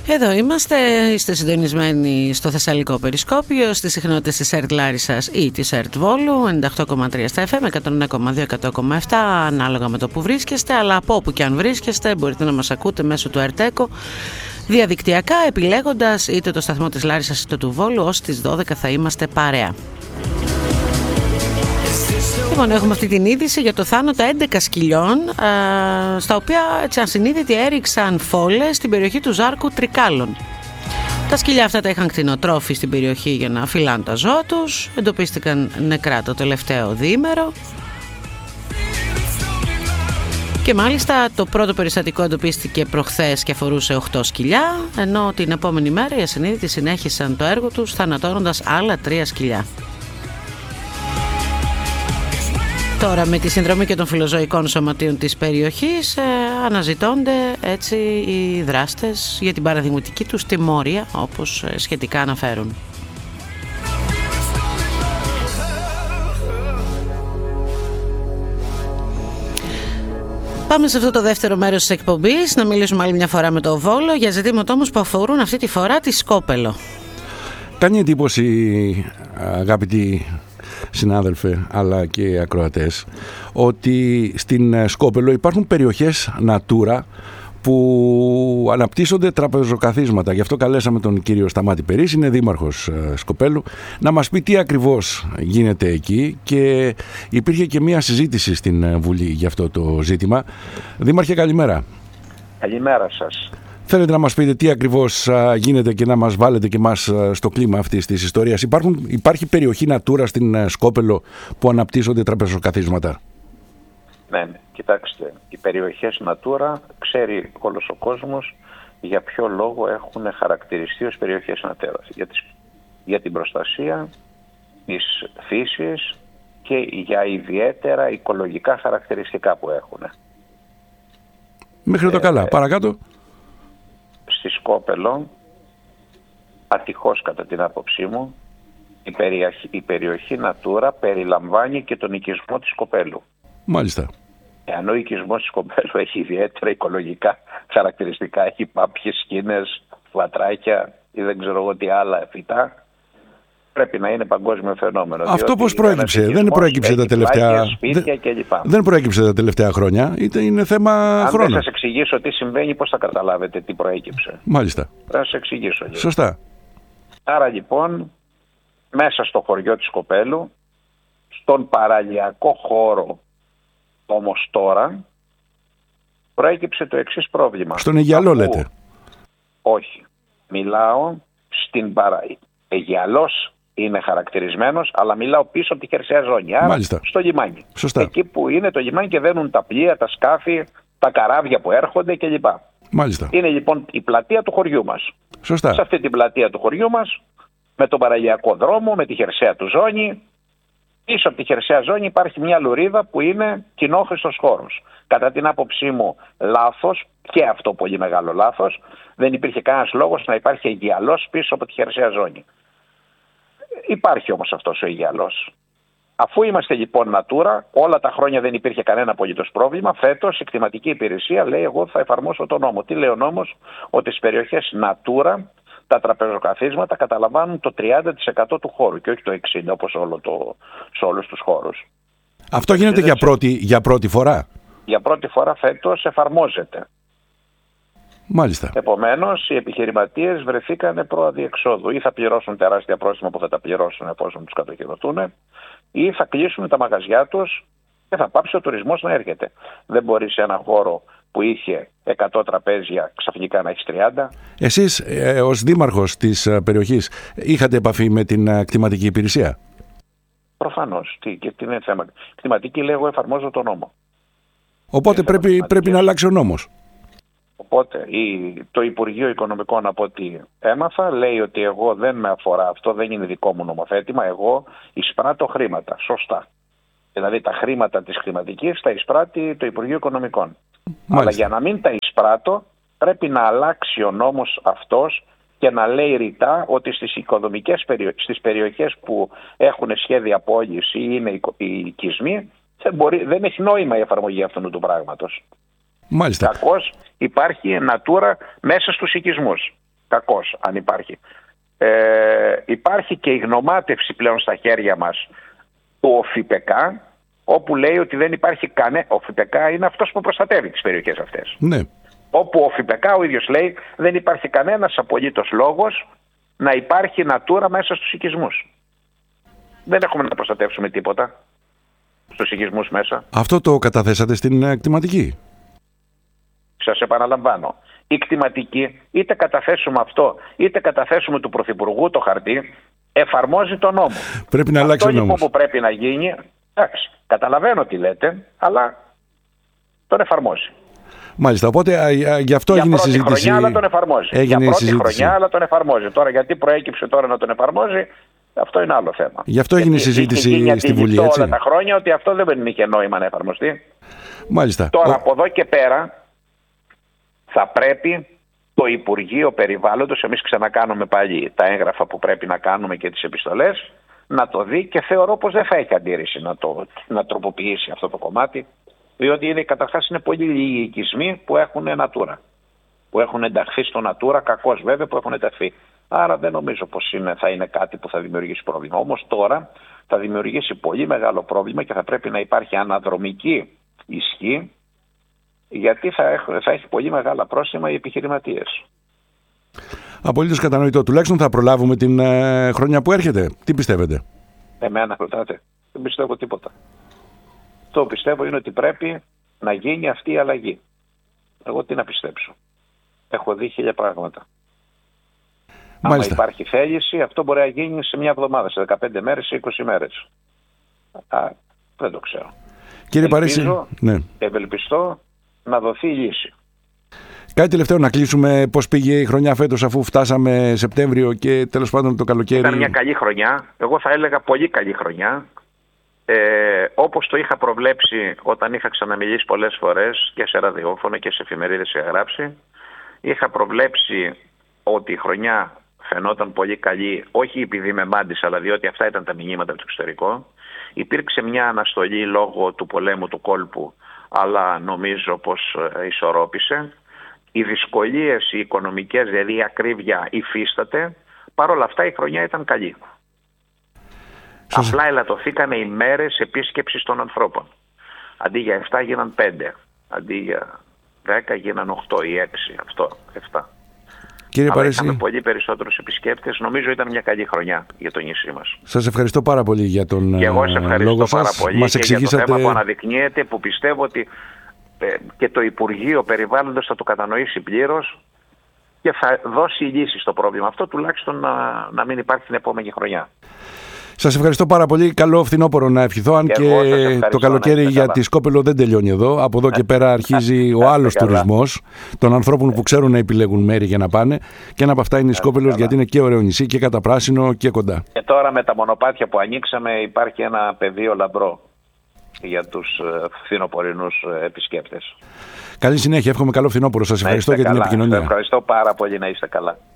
Εδώ είστε συντονισμένοι στο Θεσσαλικό Περισκόπιο, στις συχνότητες της ΕΡΤ Λάρισσας ή της ΕΡΤ Βόλου, 98,3 στα FM, 101,2, 100,7 ανάλογα με το που βρίσκεστε, αλλά από όπου και αν βρίσκεστε μπορείτε να μας ακούτε μέσω του ΕΡΤ-ΕΚΟ διαδικτυακά, επιλέγοντας είτε το σταθμό της Λάρισσας είτε του Βόλου. Ως τις 12 θα είμαστε παρέα. Λοιπόν, έχουμε αυτή την είδηση για το θάνατο 11 σκυλιών, στα οποία ασυνείδητοι έριξαν φόλες στην περιοχή του Ζάρκου Τρικάλων. Τα σκυλιά αυτά τα είχαν κτηνοτρόφοι στην περιοχή για να φυλάνε τα ζώα τους. Εντοπίστηκαν νεκρά το τελευταίο διήμερο. Και μάλιστα το πρώτο περιστατικό εντοπίστηκε προχθές και αφορούσε 8 σκυλιά, ενώ την επόμενη μέρα οι ασυνείδητοι συνέχισαν το έργο τους θανατώνοντας άλλα 3 σκυλιά. Τώρα με τη συνδρομή και των φιλοζωικών σωματείων της περιοχής αναζητώνται έτσι οι δράστες για την παραδειγματική τους τιμωρία, όπως σχετικά αναφέρουν. Πάμε σε αυτό το δεύτερο μέρος της εκπομπής να μιλήσουμε άλλη μια φορά με το Βόλο για ζητήματα όμως που αφορούν αυτή τη φορά τη Σκόπελο. Κάνει εντύπωση, αγαπητοί συνάδελφε αλλά και ακροατές, ότι στην Σκόπελο υπάρχουν περιοχές Natura που αναπτύσσονται τραπεζοκαθίσματα. Γι' αυτό καλέσαμε τον κύριο Σταμάτη Περίση, είναι δήμαρχος Σκοπέλου, να μας πει τι ακριβώς γίνεται εκεί, και υπήρχε και μια συζήτηση στην Βουλή για αυτό το ζήτημα. Δήμαρχε, καλημέρα. Καλημέρα σας. Θέλετε να μας πείτε τι ακριβώς γίνεται και να μας βάλετε και μας στο κλίμα αυτής της ιστορίας? Υπάρχει περιοχή Natura στην Σκόπελο που αναπτύσσονται τραπεζοκαθίσματα? Ναι, κοιτάξτε, οι περιοχές Natura ξέρει όλος ο κόσμος για ποιο λόγο έχουν χαρακτηριστεί ως περιοχές Natura. Για την προστασία της φύσης και για ιδιαίτερα οικολογικά χαρακτηριστικά που έχουν. Μέχρι το καλά. Παρακάτω. Στη Σκόπελο, ατυχώς κατά την άποψή μου, η περιοχή Natura περιλαμβάνει και τον οικισμό της Σκοπέλου. Μάλιστα. Εάν ο οικισμός της Σκοπέλου έχει ιδιαίτερα οικολογικά χαρακτηριστικά, έχει πάπιες, σκήνες, βατράκια ή δεν ξέρω εγώ τι άλλα φυτά, πρέπει να είναι παγκόσμιο φαινόμενο. Αυτό πώς προέκυψε? Δεν προέκυψε τα τελευταία... Δεν προέκυψε τα τελευταία χρόνια. Είναι θέμα χρόνου. Αν δεν σας εξηγήσω τι συμβαίνει, πώς θα καταλάβετε τι προέκυψε? Μάλιστα. Θα σας εξηγήσω. Σωστά. Άρα λοιπόν, μέσα στο χωριό της Σκοπέλου, στον παραλιακό χώρο όμως τώρα, προέκυψε το εξής πρόβλημα. Στον Αιγιαλό λέτε? Όχι. Μιλάω στην Αιγιαλός είναι χαρακτηρισμένος, αλλά μιλάω πίσω από τη χερσαία ζώνη. Άρα μάλιστα. Στο λιμάνι. Σωστά. Εκεί που είναι το λιμάνι και δένουν τα πλοία, τα σκάφη, τα καράβια που έρχονται κλπ. Μάλιστα. Είναι λοιπόν η πλατεία του χωριού μας. Σωστά. Σε αυτή την πλατεία του χωριού μας, με τον παραλιακό δρόμο, με τη χερσαία του ζώνη, πίσω από τη χερσαία ζώνη υπάρχει μια λωρίδα που είναι κοινόχρηστος χώρος. Κατά την άποψή μου λάθος, και αυτό πολύ μεγάλο λάθος, δεν υπήρχε κανένας λόγος να υπάρχει Αιγιαλός πίσω από τη χερσαία ζώνη. Υπάρχει όμως αυτός ο Αιγιαλός. Αφού είμαστε λοιπόν Natura, όλα τα χρόνια δεν υπήρχε κανένα απολύτως πρόβλημα. Φέτος η κτηματική υπηρεσία λέει: εγώ θα εφαρμόσω τον νόμο. Τι λέει ο νόμος? Ότι στις περιοχές Natura τα τραπεζοκαθίσματα καταλαμβάνουν το 30% του χώρου και όχι το 60% όπως σε όλους τους χώρους. Αυτό γίνεται για πρώτη φορά? Για πρώτη φορά φέτος εφαρμόζεται. Μάλιστα. Επομένως, οι επιχειρηματίες βρεθήκαν προαδιεξόδου. Ή θα πληρώσουν τεράστια πρόστιμα που θα τα πληρώσουν εφόσον τους κατοχυρωθούν, ή θα κλείσουν τα μαγαζιά τους και θα πάψει ο τουρισμός να έρχεται. Δεν μπορεί σε ένα χώρο που είχε 100 τραπέζια ξαφνικά να έχει 30. Εσείς ως δήμαρχος της περιοχής είχατε επαφή με την κτηματική υπηρεσία? Προφανώς. Τι είναι θέμα? Κτηματική λέει: εγώ εφαρμόζω τον νόμο. Οπότε πρέπει να αλλάξει ο νόμος. Οπότε το Υπουργείο Οικονομικών, από ό,τι έμαθα, λέει ότι εγώ δεν με αφορά αυτό, δεν είναι δικό μου νομοθέτημα, εγώ εισπράττω χρήματα. Σωστά. Δηλαδή τα χρήματα της χρηματικής τα εισπράττει το Υπουργείο Οικονομικών. Μάλιστα. Αλλά για να μην τα εισπράττω πρέπει να αλλάξει ο νόμος αυτός και να λέει ρητά ότι στις περιοχές που έχουν σχέδια απόλυση ή είναι οι οικισμοί, δεν έχει νόημα η εφαρμογή αυτού του πράγματος. Μάλιστα. Κακώς υπάρχει Natura μέσα στους οικισμούς. κακώς αν υπάρχει. Υπάρχει και η γνωμάτευση πλέον στα χέρια μας του ΟΦΙΠΕΚΑ, όπου λέει ότι δεν υπάρχει κανένα. Ο ΟΦΙΠΕΚΑ είναι αυτός που προστατεύει τις περιοχές αυτές. Ναι. Όπου ο ΟΦΙΠΕΚΑ ο ίδιος λέει δεν υπάρχει κανένας απολύτως λόγος να υπάρχει Natura μέσα στους οικισμούς. Δεν έχουμε να προστατεύσουμε τίποτα στους οικισμούς μέσα. Αυτό το καταθέσατε στην κτηματική. Σας επαναλαμβάνω. Η κτηματική, είτε καταθέσουμε αυτό, είτε καταθέσουμε του Πρωθυπουργού το χαρτί, εφαρμόζει τον νόμο. Πρέπει να αλλάξει ο νόμος. Αυτό λοιπόν που πρέπει να γίνει, εντάξει, καταλαβαίνω τι λέτε, αλλά τον εφαρμόζει. Μάλιστα, οπότε γι' αυτό έγινε συζήτηση. Για πρώτη χρονιά, αλλά τον εφαρμόζει. Για πρώτη χρονιά, αλλά τον εφαρμόζει. Τώρα, γιατί προέκυψε τώρα να τον εφαρμόζει, αυτό είναι άλλο θέμα. Γι' αυτό έγινε συζήτηση στη Βουλή, έτσι. Όλα τα χρόνια ότι αυτό δεν είχε νόημα να εφαρμοστεί. Μάλιστα. Τώρα, από εδώ και πέρα, θα πρέπει το Υπουργείο Περιβάλλοντος, εμείς ξανακάνουμε πάλι τα έγγραφα που πρέπει να κάνουμε και τις επιστολές, να το δει, και θεωρώ πως δεν θα έχει αντίρρηση να τροποποιήσει αυτό το κομμάτι, διότι καταρχάς είναι πολύ λίγοι οικισμοί που έχουν Natura, που έχουν ενταχθεί στο Natura, κακώς βέβαια που έχουν ενταχθεί. Άρα δεν νομίζω πως θα είναι κάτι που θα δημιουργήσει πρόβλημα. Όμως τώρα θα δημιουργήσει πολύ μεγάλο πρόβλημα και θα πρέπει να υπάρχει αναδρομική ισχύ, γιατί θα έχει πολύ μεγάλα πρόστιμα οι επιχειρηματίες. Απολύτως κατανοητό. Τουλάχιστον θα προλάβουμε την χρονιά που έρχεται. Τι πιστεύετε? Εμένα ρωτάτε. Δεν πιστεύω τίποτα. Το πιστεύω είναι ότι πρέπει να γίνει αυτή η αλλαγή. Εγώ τι να πιστέψω? Έχω δει 1000 πράγματα. Αν υπάρχει θέληση, αυτό μπορεί να γίνει σε μια εβδομάδα, σε 15 μέρες, σε 20 μέρες. Δεν το ξέρω. Κύριε Παρίσι, ευελπιστώ να δοθεί λύση. Κάτι τελευταίο να κλείσουμε. Πώς πήγε η χρονιά φέτος, αφού φτάσαμε Σεπτέμβριο και τέλος πάντων το καλοκαίρι? Ήταν μια καλή χρονιά. Εγώ θα έλεγα πολύ καλή χρονιά. Όπως το είχα προβλέψει όταν είχα ξαναμιλήσει πολλές φορές και σε ραδιόφωνο και σε εφημερίδες είχα γράψει, είχα προβλέψει ότι η χρονιά φαινόταν πολύ καλή, όχι επειδή με μάντησα, αλλά διότι αυτά ήταν τα μηνύματα από το εξωτερικό. Υπήρξε μια αναστολή λόγω του πολέμου του κόλπου, αλλά νομίζω πως ισορρόπησε. Οι δυσκολίες οι οικονομικές, δηλαδή η ακρίβεια, υφίσταται. Παρ' όλα αυτά η χρονιά ήταν καλή. Απλά ελαττωθήκανε οι μέρες επίσκεψης των ανθρώπων. Αντί για 7 γίναν 5. Αντί για 10 γίναν 8 ή 6. Αυτό, 7. Κύριε Παρίσι, είχαμε πολύ περισσότερους επισκέπτες. Νομίζω ήταν μια καλή χρονιά για το νησί μας. Σας ευχαριστώ πάρα πολύ για τον λόγο σας. Και εγώ σε ευχαριστώ πάρα πολύ μας και εξηγήσατε... για το θέμα που αναδεικνύεται, που πιστεύω ότι και το Υπουργείο Περιβάλλοντος θα το κατανοήσει πλήρως και θα δώσει λύση στο πρόβλημα αυτό, τουλάχιστον να μην υπάρχει την επόμενη χρονιά. Σας ευχαριστώ πάρα πολύ. Καλό φθινόπωρο να ευχηθώ. Αν και το καλοκαίρι για τη Σκόπελο δεν τελειώνει εδώ. Από εδώ και πέρα αρχίζει ο άλλος τουρισμός των ανθρώπων που ξέρουν να επιλέγουν μέρη για να πάνε. Και ένα από αυτά είναι η Σκόπελος, γιατί είναι και ωραίο νησί και καταπράσινο και κοντά. Και τώρα με τα μονοπάτια που ανοίξαμε υπάρχει ένα πεδίο λαμπρό για τους φθινοπορεινούς επισκέπτες. Καλή συνέχεια. Εύχομαι καλό φθινόπωρο. Σας ευχαριστώ για την επικοινωνία. Σας ευχαριστώ πάρα πολύ. Να είστε καλά.